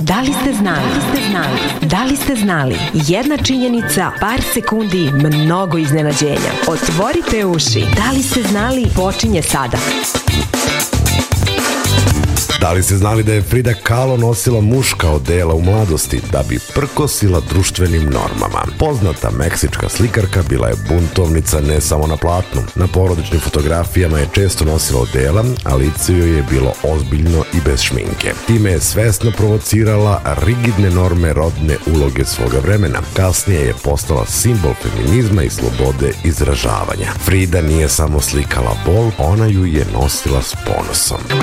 Da li ste znali? Da li ste znali? Jedna činjenica, par sekundi, mnogo iznenađenja. Otvorite uši. Da li ste znali? Počinje sada. Da li ste znali da je Frida Kahlo nosila muška odela u mladosti da bi prkosila društvenim normama? Poznata meksička slikarka bila je buntovnica ne samo na platnu. Na porodičnim fotografijama je često nosila odela, a lice joj je bilo ozbiljno i bez šminke. Time je svesno provocirala rigidne norme rodne uloge svoga vremena. Kasnije je postala simbol feminizma i slobode izražavanja. Frida nije samo slikala bol, ona ju je nosila s ponosom.